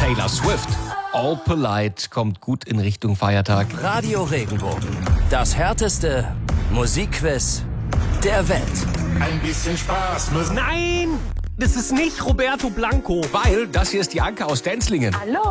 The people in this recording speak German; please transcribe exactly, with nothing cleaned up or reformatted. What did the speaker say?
Taylor Swift. All Polite kommt gut in Richtung Feiertag. Radio Regenbogen. Das härteste Musikquiz der Welt. Ein bisschen Spaß muss. Nein, das ist nicht Roberto Blanco. Weil das hier ist die Anke aus Denzlingen. Hallo.